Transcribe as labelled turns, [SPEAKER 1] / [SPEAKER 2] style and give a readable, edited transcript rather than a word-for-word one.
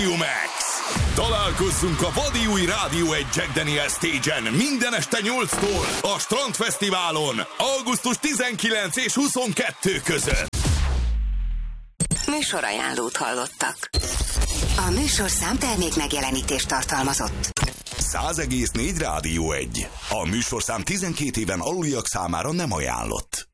[SPEAKER 1] Max. Találkozzunk a vadi új Rádió 1 Jack Daniel's Stage-en minden este 8-tól a Strandfesztiválon augusztus 19 és 22 között.
[SPEAKER 2] Műsorajánlót hallottak. A műsorszám termék megjelenítést tartalmazott.
[SPEAKER 1] 100,4 Rádió 1. A műsorszám 12 éven aluliak számára nem ajánlott.